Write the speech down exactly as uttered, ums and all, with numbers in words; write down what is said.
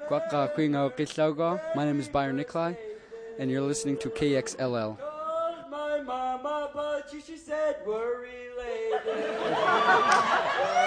Kwaka Kuinga Kisaugo. My name is Byron Nikolai, and you're listening to K X L L. Called my mama, but she, she said we're related.